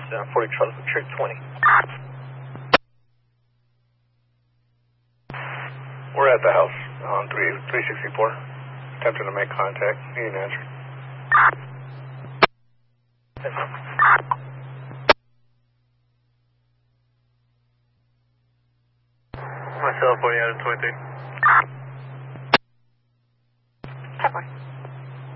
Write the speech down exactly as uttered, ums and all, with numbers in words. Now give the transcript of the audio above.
uh, forty Charlie Trick twenty. We're at the house on three sixty-four. Attempting to make contact. Need an answer. Yes, sir. Myself, forty out of twenty-three.